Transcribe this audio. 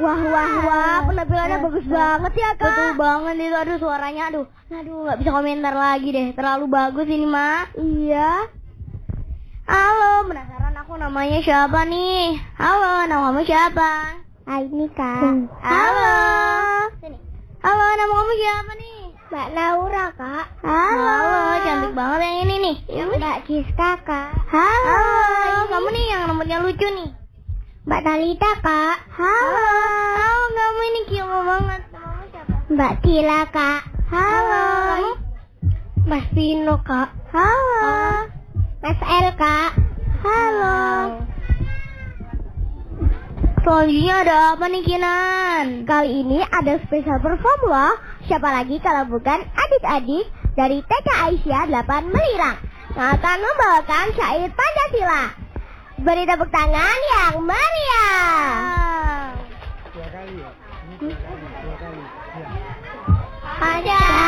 Wah, penampilannya bagus banget ya, Kak. Betul banget itu, aduh suaranya, aduh nggak bisa komentar lagi deh, terlalu bagus ini mah. Iya. Halo, penasaran aku namanya siapa nih? Halo, namamu siapa? Ini, Kak. Halo. Sini. Halo, nama kamu siapa nih? Mbak Laura, Kak. Halo, cantik banget yang ini nih. Mbak Giska, Kak. Halo, kamu nih yang rambutnya lucu nih. Mbak Talita, Kak. Halo, kamu ini cute banget. Namamu siapa? Mbak Tila, Kak. Halo. Kamu? Mas Pino, Kak. Halo. Mas El, Kak. Halo. Selanjutnya ada apa nih, Kinan? Kali ini ada special perform loh. Siapa lagi kalau bukan adik-adik dari TK Aisyah 8 Melirang yang akan membawakan syair Pancasila. Beri tepuk tangan yang meriah. Pancasila.